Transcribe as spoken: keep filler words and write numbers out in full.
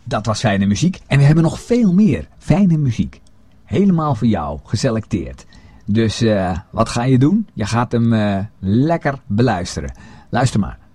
dat was fijne muziek. En we hebben nog veel meer fijne muziek. Helemaal voor jou geselecteerd. Dus uh, wat ga je doen? Je gaat hem uh, lekker beluisteren. Luister maar.